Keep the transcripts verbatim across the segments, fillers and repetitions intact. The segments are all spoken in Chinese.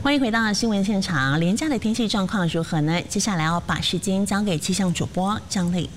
欢迎回到新闻现场。连假的天气状况如何呢？接下来要把时间交给气象主播张丽。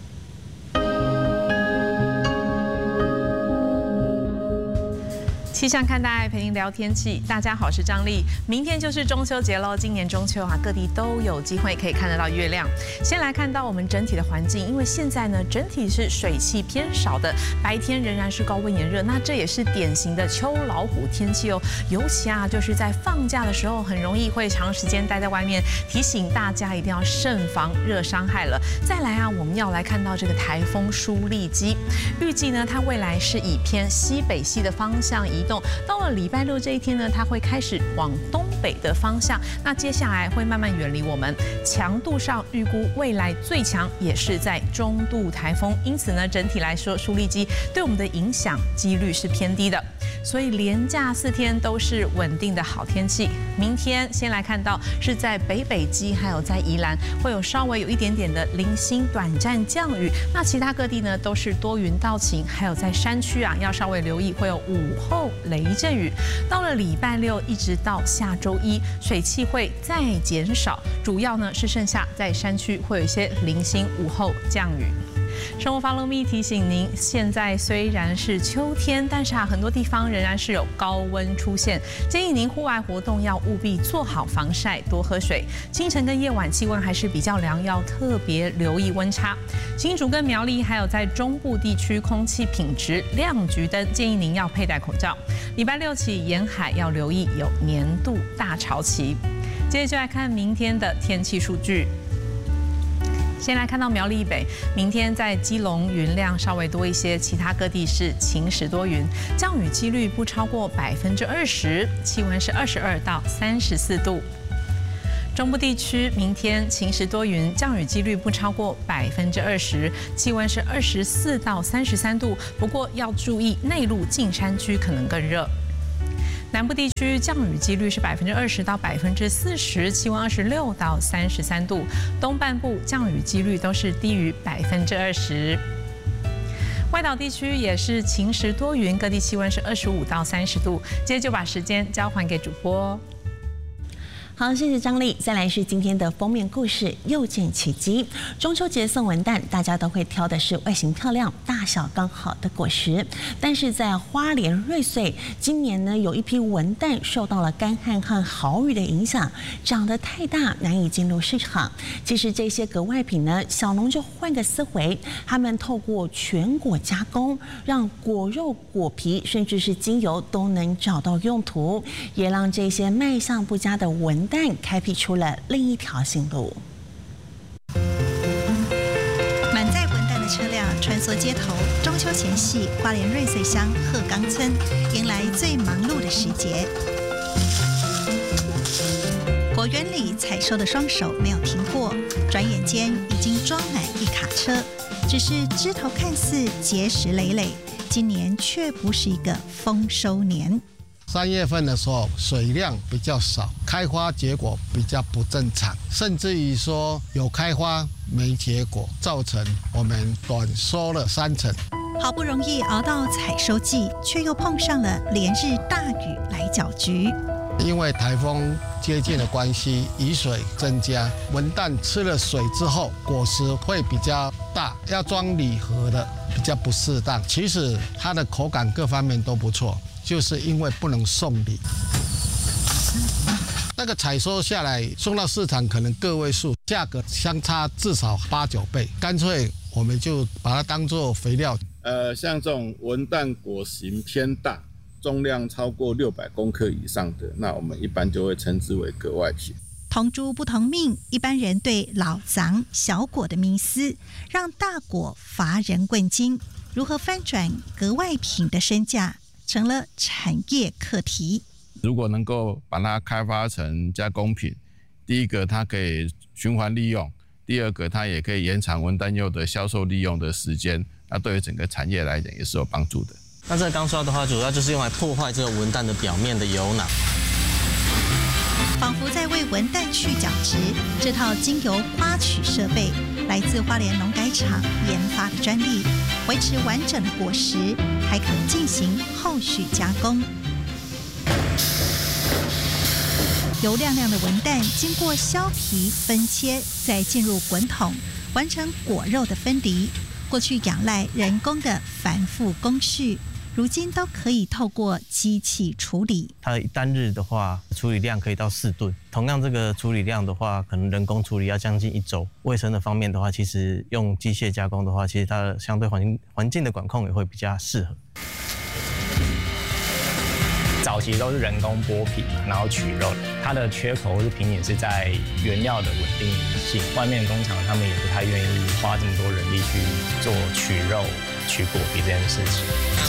气象看待陪您聊天气，大家好，我是张丽。明天就是中秋节喽，今年中秋啊，各地都有机会可以看得到月亮。先来看到我们整体的环境，因为现在呢，整体是水汽偏少的，白天仍然是高温炎热，那这也是典型的秋老虎天气哦。尤其啊，就是在放假的时候，很容易会长时间待在外面，提醒大家一定要慎防热伤害了。再来啊，我们要来看到这个台风舒力基，预计呢，它未来是以偏西北西的方向移动。到了礼拜六这一天呢，它会开始往东北的方向，那接下来会慢慢远离我们。强度上预估未来最强也是在中度台风，因此呢，整体来说，舒力基对我们的影响几率是偏低的。所以连假四天都是稳定的好天气。明天先来看到是在北北基还有在宜兰会有稍微有一点点的零星短暂降雨，那其他各地呢都是多云到晴，还有在山区啊要稍微留意会有午后雷阵雨。到了礼拜六一直到下周一，水汽会再减少，主要呢是剩下在山区会有一些零星午后降雨。生活 Follow Me 提醒您，现在虽然是秋天，但是啊，很多地方仍然是有高温出现，建议您户外活动要务必做好防晒，多喝水。清晨跟夜晚气温还是比较凉，要特别留意温差。新竹跟苗栗还有在中部地区空气品质亮橘灯，建议您要佩戴口罩。礼拜六起沿海要留意有年度大潮期。接着就来看明天的天气数据。先来看到苗栗以北，明天在基隆云量稍微多一些，其他各地是晴时多云，降雨几率不超过百分之二十，气温是二十二到三十四度。中部地区明天晴时多云，降雨几率不超过百分之二十，气温是二十四到三十三度，不过要注意内陆近山区可能更热。南部地区降雨几率是百分之二十到百分之四十，气温二十六到三十三度。东半部降雨几率都是低于百分之二十。外岛地区也是晴时多云，各地气温是二十五到三十度。接着就把时间交还给主播。 好，谢谢张丽。再来是今天的封面故事，又见奇迹。中秋节送文旦，大家都会挑的是外形漂亮、大小刚好的果实。但是在花莲瑞穗，今年呢有一批文旦受到了干旱和豪雨的影响，长得太大，难以进入市场。其实这些格外品呢，小农就换个思维，他们透过全果加工，让果肉、果皮甚至是精油都能找到用途，也让这些卖相不佳的文但开辟出了另一条新路。 满载文旦的车辆穿梭街头，中秋前夕，花莲瑞穗乡鹤冈村迎来最忙碌的时节。果园里采收的双手没有停过，转眼间已经装满一卡车。只是枝头看似结实累累，今年却不是一个丰收年。 三月份的时候，水量比较少，开花结果比较不正常，甚至于说有开花没结果，造成我们短收了三成。 好不容易熬到采收季，却又碰上了连日大雨来搅局。 因为台风接近的关系，雨水增加，文旦吃了水之后，果实会比较大，要装礼盒的比较不适当。其实它的口感各方面都不错。就是因为不能送礼，那个采收下来送到市场可能个位数，价格相差至少八九倍，干脆我们就把它当作肥料。 呃，像这种文旦果形偏大，重量超过六百公克以上的，那我们一般就会称之为格外品。 同株不同命，一般人对老杂小果的迷思，让大果乏人问津。如何翻转格外品的身价？成了产业课题。 如果能够把它开发成加工品，第一个它可以循环利用，第二个它也可以延长文旦柚的销售利用的时间，那对于整个产业来讲也是有帮助的。 那这个钢刷的话，主要就是用来破坏这个文旦的表面的油囊。 仿佛在为文旦去角质，这套精油刮取设备来自花莲农改场研发的专利，维持完整的果实，还可进行后续加工。 油亮亮的文旦经过削皮分切，再进入滚筒，完成果肉的分离。过去仰赖人工的繁复工序，如今都可以透过机器处理。 它单日的话，处理量可以到四吨。同样这个处理量的话，可能人工处理要将近一周。卫生的方面的话，其实用机械加工的话，其实它的相对环境环境的管控也会比较适合。 早期都是人工剥皮，然后取肉，它的缺口或是瓶颈是在原料的稳定性。外面工厂他们也不太愿意花这么多人力去做取肉、取果皮这件事情。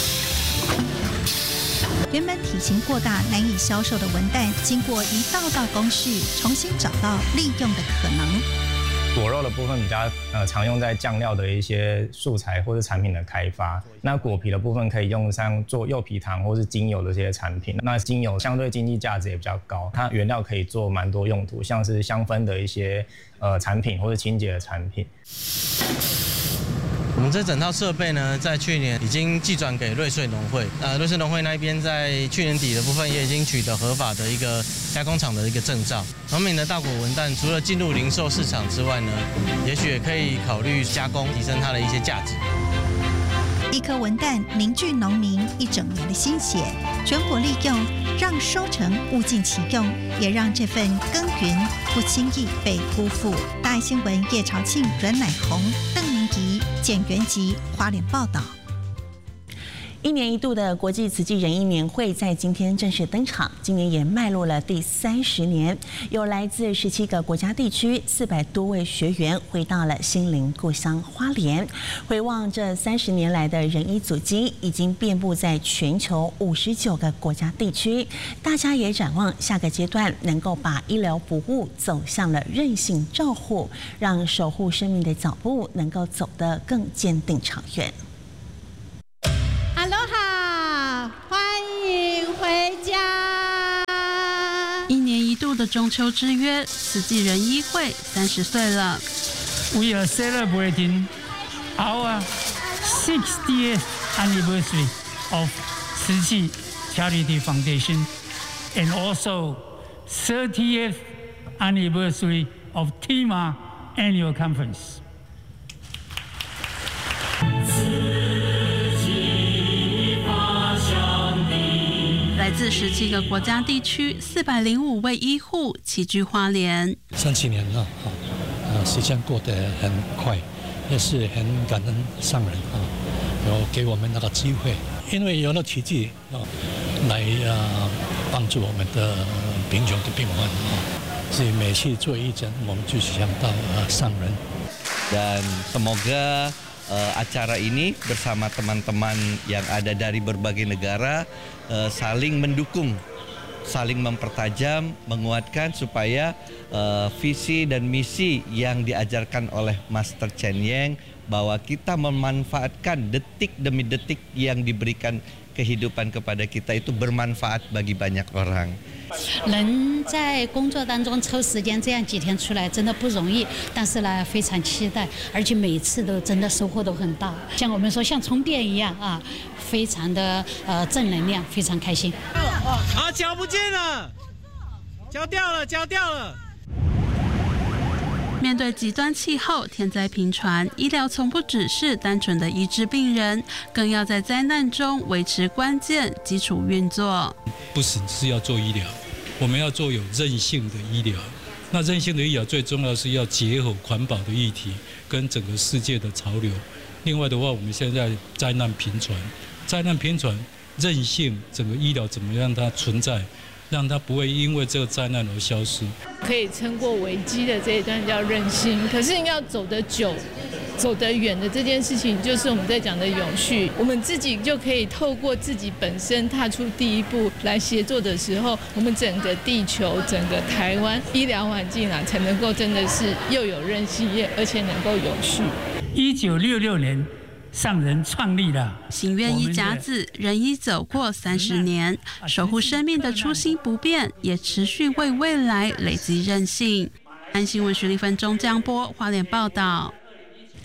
原本体型过大难以销售的文旦，经过一道道工序，重新找到利用的可能。 果肉的部分比较呃常用在酱料的一些素材或是产品的开发，那果皮的部分可以用上做柚皮糖或是精油的这些产品。那精油相对经济价值也比较高，它原料可以做蛮多用途，像是香氛的一些呃产品或是清洁的产品。 我们这整套设备呢，在去年已经寄转给瑞穗农会。呃，瑞穗农会那边在去年底的部分也已经取得合法的一个加工厂的一个证照。农民的大果文旦除了进入零售市场之外呢，也许也可以考虑加工，提升它的一些价值。 一颗文旦凝聚农民一整年的心血，全国利用，让收成物尽其用，也让这份耕耘不轻易被辜负。大爱新闻叶朝庆、阮乃红、邓明仪、简元吉花莲报道。 一年一度的国际慈济人艺年会在今天正式登场，今年也迈入了第三十年，有来自十七个国家地区四百多位学员回到了心灵故乡花莲。回望这三十年来的仁医足迹，已经遍布在全球五十九个国家地区，大家也展望下个阶段能够把医疗服务走向了韧性照护，让守护生命的脚步能够走得更坚定长远。 哈喽哈，欢迎回家。 一年一度的中秋之约，慈济人医会三十岁了。 We are celebrating our sixtieth anniversary of 慈济 Charity Foundation and also thirtieth anniversary of T M A Annual Conference. 来自十七个国家地区，四百零五位医护齐聚花莲。 三七年了，哈，呃，时间过得很快，也是很感恩上人啊，有给我们那个机会，因为有了奇迹啊，来啊帮助我们的贫穷的病患啊，所以每次做义诊，我们就想到啊上人。 Dan semoga uh, acara ini bersama teman-teman yang ada dari berbagai negara uh, saling mendukung, saling mempertajam, menguatkan supaya uh, visi dan misi yang diajarkan oleh Master Chen Yang bahwa kita memanfaatkan detik demi detik yang diberikan kehidupan kepada kita itu bermanfaat bagi banyak orang. 人在工作当中抽时间这样几天出来真的不容易，但是呢非常期待，而且每次都真的收获都很大，像我们说像充电一样啊，非常的呃正能量，非常开心。 啊，脚不见了，脚掉了，脚掉了。 面对极端气候、天灾频传，医疗从不只是单纯的医治病人，更要在灾难中维持关键基础运作。 不只是要做医疗，我们要做有韧性的医疗。那韧性的医疗最重要是要结合环保的议题跟整个世界的潮流。另外的话，我们现在灾难频传，灾难频传，韧性整个医疗怎么让它存在？让它不会因为这个灾难而消失， 可以撑过危机的这一段叫韧性。可是要走得久、走得远的这件事情，就是我们在讲的永续。我们自己就可以透过自己本身踏出第一步来协作的时候，我们整个地球、整个台湾医疗环境啊，才能够真的是又有韧性，而且能够永续。 一九六六年。上人创立了行愿一甲子，人医走过三十年，守护生命的初心不变，也持续为未来累积韧性。安新闻徐立芬、钟江波花莲报道。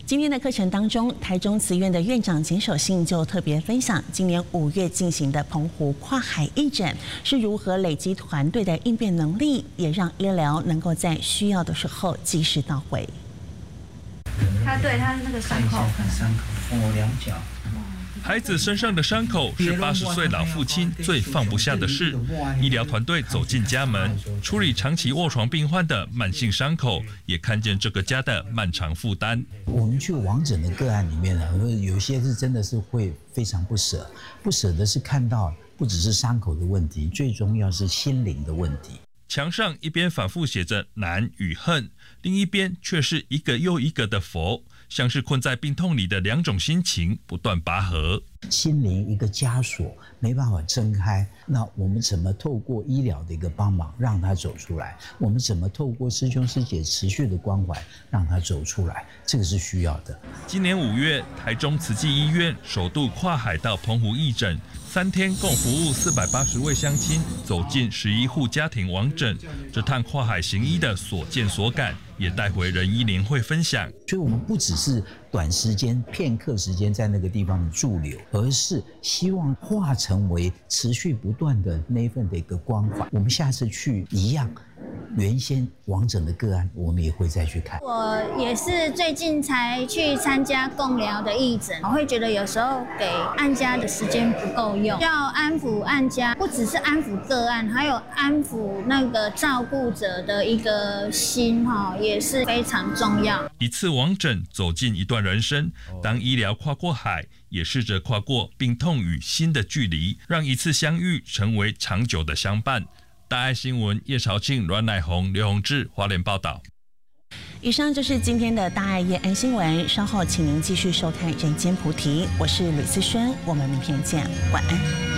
今天的课程当中，台中慈院的院长简守信就特别分享，今年五月进行的澎湖跨海义诊是如何累积团队的应变能力，也让医疗能够在需要的时候及时到位。 他对他那个伤口，看伤口，哦，两脚。 孩子身上的伤口是八十岁老父亲最放不下的事。医疗团队走进家门，处理长期卧床病患的慢性伤口，也看见这个家的漫长负担。 我们去往诊的个案里面呢，有些是真的是会非常不舍，不舍的是看到不只是伤口的问题，最重要是心灵的问题。 墙上一边反复写着难与恨，另一边却是一个又一个的佛，像是困在病痛里的两种心情不断拔河。 心灵一个枷锁没办法挣开，那我们怎么透过医疗的一个帮忙让他走出来？我们怎么透过师兄师姐持续的关怀让他走出来？这个是需要的。 今年五月，台中慈济医院首度跨海到澎湖义诊，三天共服务四百八十位乡亲，走进十一户家庭往诊。这趟跨海行医的所见所感，也带回仁医年会分享。 所以我们不只是短时间、片刻时间在那个地方的驻留，而是希望化成为持续不断的那份的一个关怀。我们下次去一样，原先往诊的个案，我们也会再去看。 我也是最近才去参加共疗的义诊，我会觉得有时候给案家的时间不够用，要安抚案家，不只是安抚个案，还有安抚那个照顾者的一个心哈，也是非常重要。 一次往诊，走进一段人生。当医疗跨过海，也试着跨过病痛与心的距离，让一次相遇成为长久的相伴。大爱新闻叶朝庆、阮乃宏、刘宏志花莲报道。 以上就是今天的大爱夜安新闻，稍后请您继续收看《人间菩提》，我是吕思萱，我们明天见，晚安。